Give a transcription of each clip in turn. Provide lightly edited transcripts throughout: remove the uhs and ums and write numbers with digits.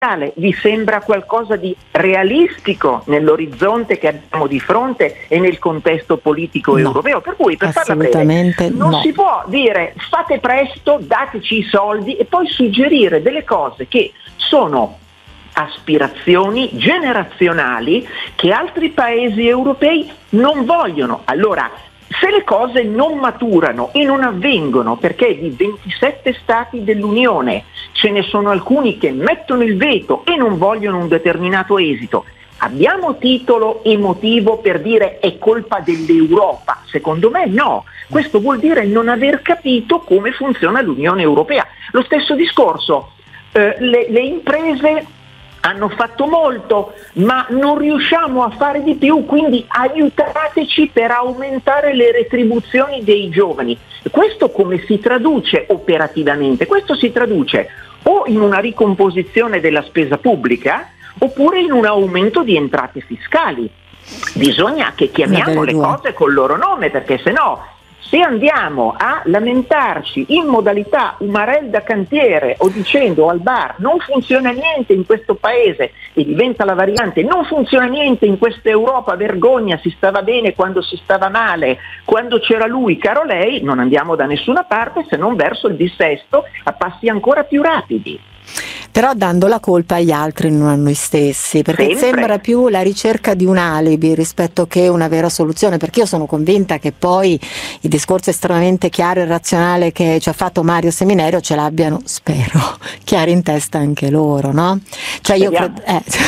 vi sembra qualcosa di realistico nell'orizzonte che abbiamo di fronte e nel contesto politico europeo? Per cui, per farla breve, non si può dire fate presto, dateci i soldi e poi suggerire delle cose che sono aspirazioni generazionali che altri paesi europei non vogliono. Allora, se le cose non maturano e non avvengono perché di 27 stati dell'Unione ce ne sono alcuni che mettono il veto e non vogliono un determinato esito, abbiamo titolo e motivo per dire è colpa dell'Europa? Secondo me no. Questo vuol dire non aver capito come funziona l'Unione Europea. Lo stesso discorso, le imprese hanno fatto molto, ma non riusciamo a fare di più, quindi aiutateci per aumentare le retribuzioni dei giovani. Questo come si traduce operativamente? Questo si traduce o in una ricomposizione della spesa pubblica oppure in un aumento di entrate fiscali. Bisogna che chiamiamo le cose col loro nome, perché se no, se andiamo a lamentarci in modalità umarell da cantiere o dicendo al bar non funziona niente in questo paese e diventa la variante non funziona niente in questa Europa, vergogna, si stava bene quando si stava male, quando c'era lui, caro lei, non andiamo da nessuna parte se non verso il dissesto a passi ancora più rapidi. Però dando la colpa agli altri, non a noi stessi, perché sembra più la ricerca di un alibi rispetto che una vera soluzione, perché io sono convinta che poi il discorso estremamente chiaro e razionale che ci ha fatto Mario Seminerio ce l'abbiano, spero, chiari in testa anche loro, no? Cioè io credo,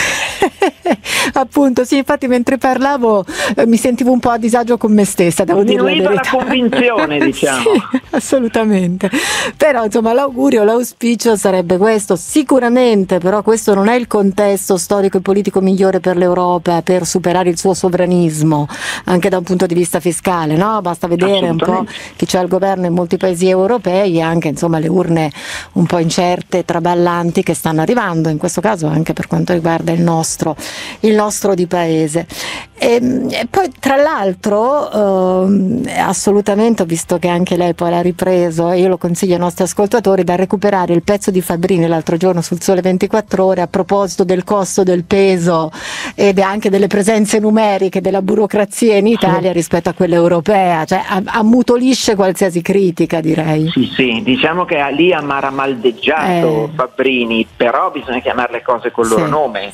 appunto, sì, infatti mentre parlavo mi sentivo un po' a disagio con me stessa, devo dire la verità. La convinzione, diciamo. Sì, assolutamente. Però insomma l'augurio, l'auspicio sarebbe questo. Sicuramente però questo non è il contesto storico e politico migliore per l'Europa per superare il suo sovranismo anche da un punto di vista fiscale, no? Basta vedere un po' chi c'è al governo in molti paesi europei e anche insomma le urne un po' incerte, traballanti che stanno arrivando, in questo caso anche per quanto riguarda il nostro di paese. E poi tra l'altro assolutamente, visto che anche lei poi l'ha ripreso e io lo consiglio ai nostri ascoltatori, da recuperare il pezzo di Fabbrini l'altro giorno sul Sole 24 Ore a proposito del costo del peso ed anche delle presenze numeriche della burocrazia in Italia rispetto a quella europea, cioè ammutolisce qualsiasi critica, direi. Sì, diciamo che lì ha maramaldeggiato Fabbrini, però bisogna chiamare le cose col loro nome,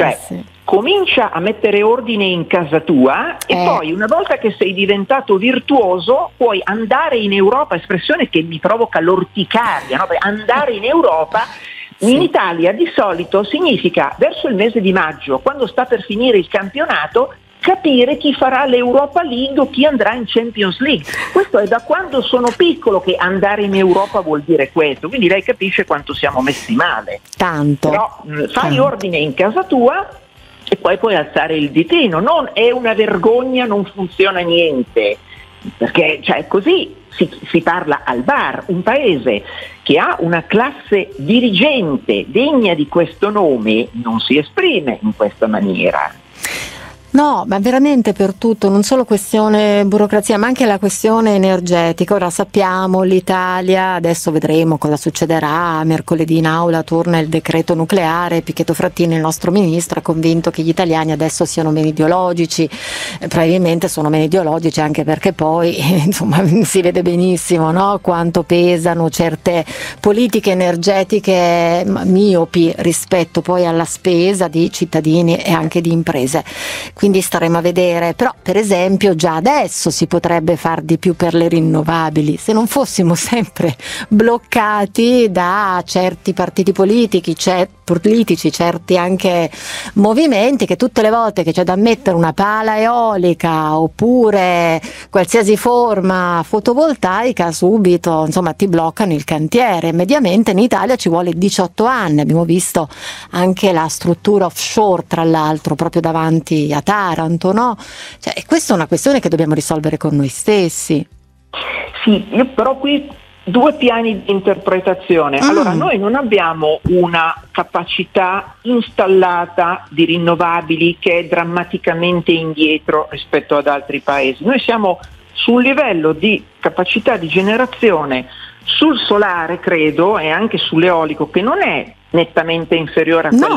comincia a mettere ordine in casa tua e poi una volta che sei diventato virtuoso puoi andare in Europa, espressione che mi provoca l'orticaria, no? Andare in Europa in Italia di solito significa verso il mese di maggio, quando sta per finire il campionato, capire chi farà l'Europa League o chi andrà in Champions League. Questo è da quando sono piccolo che andare in Europa vuol dire questo, quindi lei capisce quanto siamo messi male. Tanto. Però fai ordine in casa tua e poi puoi alzare il ditino, non è una vergogna, non funziona niente, perché così si parla al bar. Un paese che ha una classe dirigente degna di questo nome non si esprime in questa maniera. No, ma veramente per tutto, non solo questione burocrazia, ma anche la questione energetica. Ora sappiamo, l'Italia, adesso vedremo cosa succederà, mercoledì in aula torna il decreto nucleare, Pichetto Frattini, il nostro ministro, ha convinto che gli italiani adesso siano meno ideologici, probabilmente sono meno ideologici anche perché poi insomma si vede benissimo, no? Quanto pesano certe politiche energetiche miopi rispetto poi alla spesa di cittadini e anche di imprese. Quindi staremo a vedere, però per esempio già adesso si potrebbe far di più per le rinnovabili, se non fossimo sempre bloccati da certi partiti politici, certi anche movimenti che tutte le volte che c'è da mettere una pala eolica oppure qualsiasi forma fotovoltaica subito insomma ti bloccano il cantiere. Mediamente in Italia ci vuole 18 anni, abbiamo visto anche la struttura offshore tra l'altro proprio davanti a Taranto, no? Cioè, questa è una questione che dobbiamo risolvere con noi stessi. Sì, io però qui due piani di interpretazione. Allora, noi non abbiamo una capacità installata di rinnovabili che è drammaticamente indietro rispetto ad altri paesi. Noi siamo su un livello di capacità di generazione sul solare, credo, e anche sull'eolico, che non è nettamente inferiore a quella